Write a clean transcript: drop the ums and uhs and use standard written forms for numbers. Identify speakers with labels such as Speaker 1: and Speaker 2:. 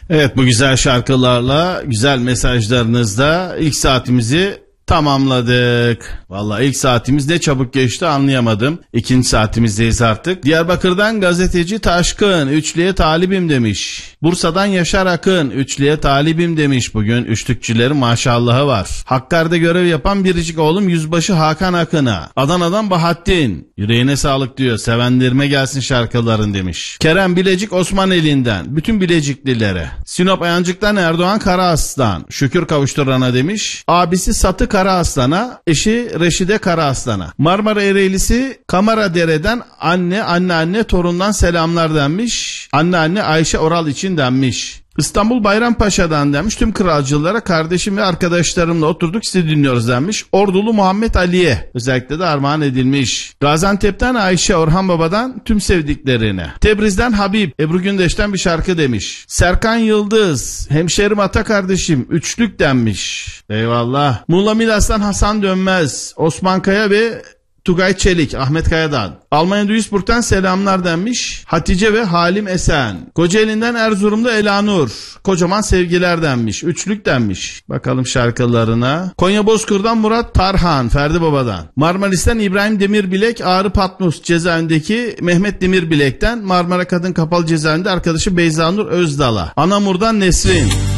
Speaker 1: Evet, bu güzel şarkılarla, güzel mesajlarınızla ilk saatimizi tamamladık. Vallahi ilk saatimiz ne çabuk geçti anlayamadım. İkinci saatimizdeyiz artık. Diyarbakır'dan gazeteci Taşkın üçlüye talibim demiş. Bursa'dan Yaşar Akın üçlüye talibim demiş. Bugün üçlükçülerin maşallahı var. Hakkari'de görev yapan biricik oğlum Yüzbaşı Hakan Akın'a. Adana'dan Bahattin yüreğine sağlık diyor. Sevendirme gelsin şarkıların demiş. Kerem Bilecik Osmaneli'nden bütün Bileciklilere. Sinop Ayancık'tan Erdoğan Karaaslan şükür kavuşturana demiş. Abisi Satı Karaaslan'a, eşi Reşide Karaaslan'a. Marmara Ereğlisi Kamaradere'den anne torundan selamlar denmiş. Anne Ayşe Oral için denmiş. İstanbul Bayrampaşa'dan demiş. Tüm kralcılara kardeşim ve arkadaşlarımla oturduk sizi dinliyoruz denmiş. Ordulu Muhammed Ali'ye özellikle de armağan edilmiş. Gaziantep'ten Ayşe Orhan Baba'dan tüm sevdiklerine. Tebriz'den Habib Ebru Gündeş'ten bir şarkı demiş. Serkan Yıldız hemşerim ata kardeşim üçlük denmiş. Eyvallah. Muğla Milas'tan Hasan Dönmez, Osman Kaya ve Tugay Çelik, Ahmet Kaya'dan. Almanya Duisburg'dan selamlar denmiş. Hatice ve Halim Esen. Kocaeli'nden Erzurum'da Elanur. Kocaman sevgiler denmiş. Üçlük denmiş. Bakalım şarkılarına. Konya Bozkır'dan Murat Tarhan, Ferdi Baba'dan. Marmaris'ten İbrahim Demirbilek, Ağrı Patmos cezaevindeki Mehmet Demirbilek'ten. Marmara Kadın Kapalı Cezaevinde arkadaşı Beyzanur Özdal'a. Anamur'dan Nesrin.